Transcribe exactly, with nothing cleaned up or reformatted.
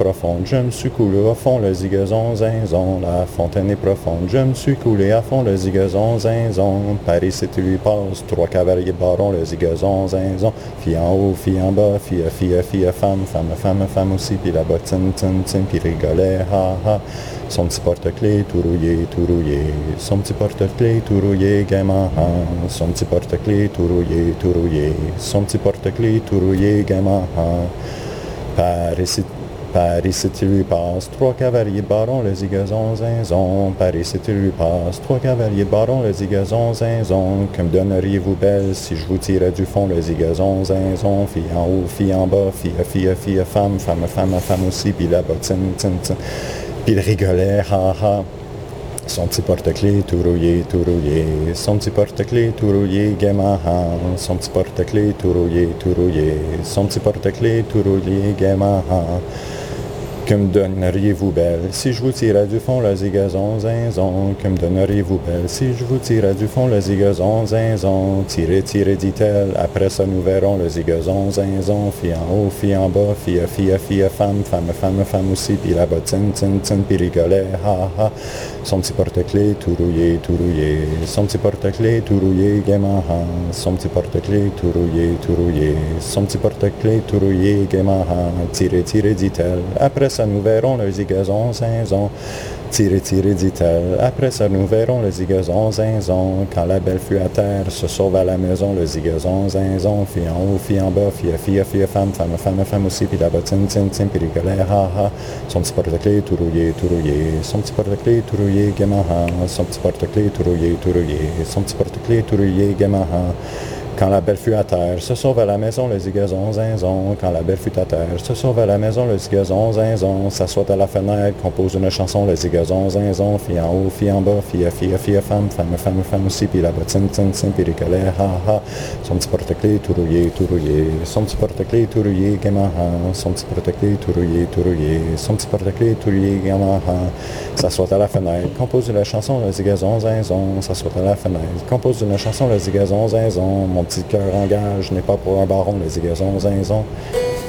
profonde, je me suis coulé à fond, le zigazon, zinzon. La fontaine est profonde, je me suis coulé à fond, le zigazon, zinzon. Paris, si tu lui passes, trois cavaliers barons, le zigazon, zinzon. Fille en haut, fille en bas, fille, fille, fille, femme, femme, femme, femme aussi, puis la bottine, tin, tin, puis rigolait, ha, ha. Son petit porte-clés tout rouillé, tout rouillé. Son petit porte-clés tout rouillé, gaiement, ha. Son petit porte-clés tout rouillé, tout rouillé. Son petit porte-clés tout rouillé, gaiement, ha. Paris, si, Paris, si tu lui passes, trois cavaliers barons, le zigazon, zinzon. Paris, si tu lui passes, trois cavaliers barons, le zigazon, zinzon. Que me donneriez-vous belle si je vous tirais du fond, le zigazon, zinzon. Fille en haut, fille en bas, fille, fille, fille, femme, femme, femme, femme aussi, puis la bottine, tin, tin. Puis il rigolait, ha, ha. Son petit porte-clés tout rouillé, tout rouillé. Son petit porte-clés tout rouillé, gaiement, ha. Son petit porte-clés tout rouillé, tout rouillé. Son petit porte-clés tout rouillé, gaiement, ha. Que me donneriez-vous belle si je vous tirais du fond le zigazon, zinzon? Que me donneriez-vous belle si je vous tirais du fond le zigazon, zinzon? Tirez, tirez, dit-elle, après ça nous verrons le zigazon, zinzon. Fille en haut, fille en bas, fille, fille, fille, femme, femme, femme, femme aussi, puis la bottine, tin, tin, puis rigolait, ha, ha. Son petit porte-clés tout rouillé, tout rouillé. Son petit porte-clés tout rouillé, gaiement, ha. Son petit porte-clés tout rouillé, tout rouillé. Son petit porte-clés tout rouillé, gaiement, ha. Tirez, tirez, dit-elle, après ça nous verrons le zigazon, zinzon. Tirez, tirez, dit-elle. Après ça, nous verrons le zigazon, zinzon. Quand la belle fut à terre, se sauve à la maison, le zigazon, zinzon. Fille en haut, fille en bas, fille, fille, fille, femme, femme, femme, femme aussi, puis la bottine, tin, tin, puis rigolait, ha, ha. Son petit porte-clés tout rouillé, tout rouillé. Son petit porte-clés tout rouillé, gaiement, ha. Son petit porte-clés tout rouillé, tout rouillé. Son petit porte-clés tout rouillé, gaiement, ha. Quand la belle fut à terre, se sauve à la maison le zigazon, zinzon. Quand la belle fut à terre, se sauve à la maison le zigazon, zinzon. S'assoit à la fenêtre, compose une chanson, le zigazon, zinzon. Fille en haut, fille en bas, fille, fille, fille, femme, femme, femme, femme aussi, puis la bottine, tin, tin, puis rigolait, ha, ha. Son petit porte-clés tout rouillé, tout rouillé. Son petit porte-clés tout rouillé, gaiement, ha. Son petit porte-clés tout rouillé, tout rouillé. Son petit porte-clés tout rouillé, gaiement, ha. S'assoit à la fenêtre, compose une chanson, le zigazon, zinzon. S'assoit à la fenêtre, compose une chanson, le zigazon, zinzon. Mon petit cœur engage n'est pas pour un baron, le zigazon, zinzon.